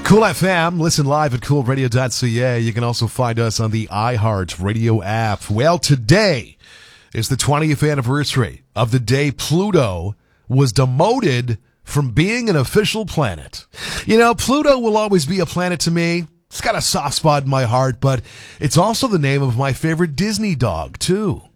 Cool FM. Listen live at coolradio.ca. You can also find us on the iHeart Radio app. Well, today is the 20th anniversary of the day Pluto was demoted from being an official planet. You know, Pluto will always be a planet to me. It's got a soft spot in my heart, but it's also the name of my favorite Disney dog, too.